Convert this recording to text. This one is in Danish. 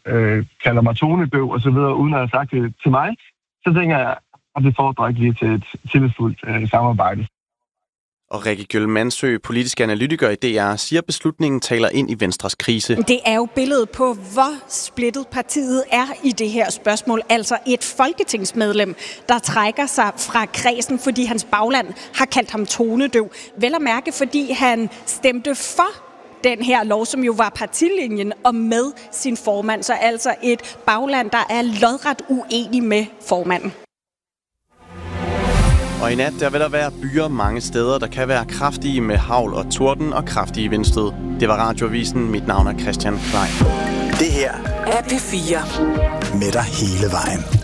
kalder mig tonedøv og så videre, uden at have sagt det til mig, så tænker jeg, at det fordrer ikke lige til et tillidsfuldt samarbejde. Og Rikke Gjøl Mandsø, politisk analytiker i DR, siger, at beslutningen taler ind i Venstres krise. Det er jo billedet på, hvor splittet partiet er i det her spørgsmål. Altså et folketingsmedlem, der trækker sig fra kredsen, fordi hans bagland har kaldt ham tonedøv. Vel at mærke, fordi han stemte for den her lov, som jo var partilinjen, og med sin formand. Så altså et bagland, der er lodret uenig med formanden. Og i nat, der vil der være byer mange steder, der kan være kraftige med hagl og torden og kraftige vindstød. Det var Radioavisen. Mit navn er Christian Klein. Det her er P4. Med dig hele vejen.